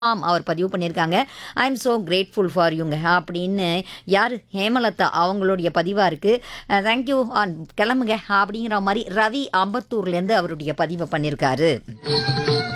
அவர் பதிவு பண்ணியிருக்காங்க. I am so grateful for யூங்க அப்படின்னு யார் ஹேமலதா அவங்களுடைய பதிவாக இருக்குது. தேங்க்யூ கிளம்புங்க அப்படிங்கிற மாதிரி ரவி அம்பத்தூர்லேருந்து அவருடைய பதிவை பண்ணியிருக்காரு.